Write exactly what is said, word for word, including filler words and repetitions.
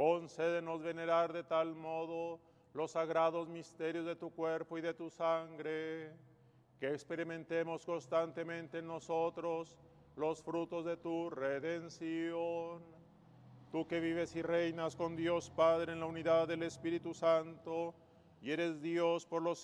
concédenos venerar de tal modo los sagrados misterios de tu cuerpo y de tu sangre, que experimentemos constantemente en nosotros los frutos de tu redención. Tú que vives y reinas con Dios Padre en la unidad del Espíritu Santo, y eres Dios por los